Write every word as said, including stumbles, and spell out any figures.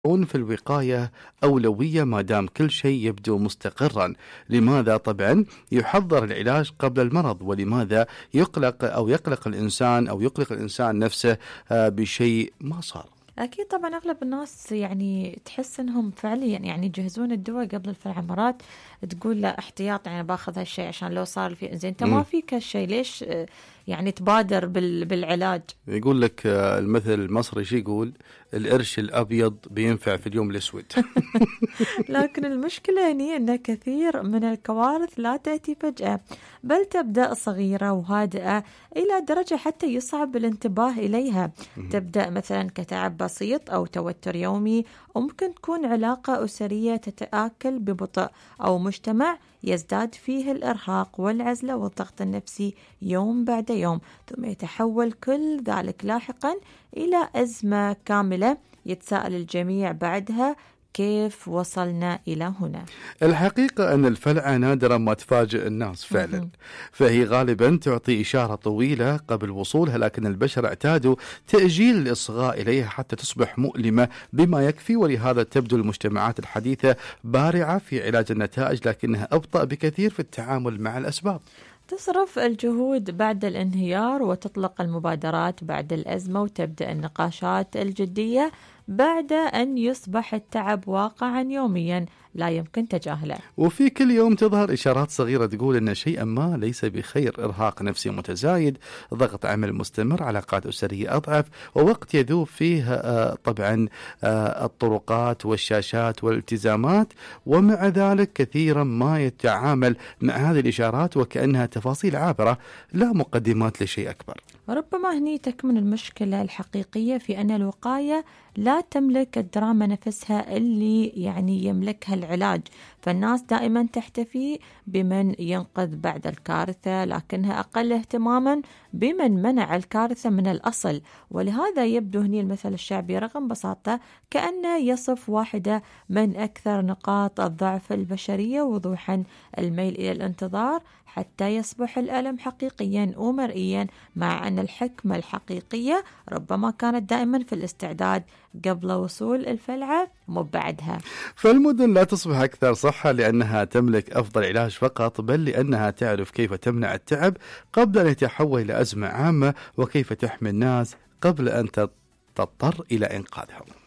في الوقاية أولوية ما دام كل شيء يبدو مستقرا. لماذا طبعا يحضر العلاج قبل المرض؟ ولماذا يقلق أو يقلق الإنسان أو يقلق الإنسان نفسه بشيء ما صار؟ أكيد طبعا أغلب الناس يعني تحس إنهم فعليا يعني يجهزون الدواء قبل الفعل. مرات تقول لا احتياط، يعني باخذ هالشيء عشان لو صار في زين أنت ما فيك هالشيء، ليش يعني تبادر بالعلاج؟ يقول لك المثل المصري شي يقول القرش الأبيض بينفع في اليوم الأسود. لكن المشكلة هنا أن كثير من الكوارث لا تأتي فجأة، بل تبدأ صغيرة وهادئة إلى درجة حتى يصعب الانتباه إليها. تبدأ مثلا كتعب بسيط أو توتر يومي، وممكن تكون علاقة أسرية تتآكل ببطء، أو مجتمع يزداد فيه الإرهاق والعزلة والضغط النفسي يوم بعد يوم، ثم يتحول كل ذلك لاحقا إلى أزمة كاملة يتساءل الجميع بعدها كيف وصلنا إلى هنا. الحقيقة أن الفلعة نادرا ما تفاجئ الناس فعلا، فهي غالبا تعطي إشارة طويلة قبل وصولها، لكن البشر اعتادوا تأجيل الإصغاء إليها حتى تصبح مؤلمة بما يكفي. ولهذا تبدو المجتمعات الحديثة بارعة في علاج النتائج، لكنها أبطأ بكثير في التعامل مع الأسباب. تصرف الجهود بعد الانهيار، وتطلق المبادرات بعد الأزمة، وتبدأ النقاشات الجدية بعد أن يصبح التعب واقعا يوميا لا يمكن تجاهله. وفي كل يوم تظهر إشارات صغيرة تقول أن شيئا ما ليس بخير: إرهاق نفسي متزايد، ضغط عمل مستمر، علاقات أسرية أضعف، ووقت يذوب فيه آه طبعا آه الطرقات والشاشات والالتزامات. ومع ذلك كثيرا ما يتعامل مع هذه الإشارات وكأنها تفاصيل عابرة لا مقدمات لشيء أكبر. ربما هني تكمن المشكلة الحقيقية في أن الوقاية لا تملك الدراما نفسها اللي يعني يملكها العلاج. فالناس دائما تحتفي بمن ينقذ بعد الكارثة، لكنها أقل اهتماما بمن منع الكارثة من الأصل. ولهذا يبدو هني المثل الشعبي رغم بساطة كأنه يصف واحدة من أكثر نقاط الضعف البشرية وضوحا: الميل إلى الانتظار حتى يصبح الألم حقيقيا ومرئيا، مع أن الحكمة الحقيقية ربما كانت دائما في الاستعداد قبل وصول الفلعة مو بعدها. فالمدن لا تصبح أكثر صحة لأنها تملك أفضل علاج فقط، بل لأنها تعرف كيف تمنع التعب قبل أن يتحول إلى أزمة عامة، وكيف تحمي الناس قبل أن تضطر إلى إنقاذهم.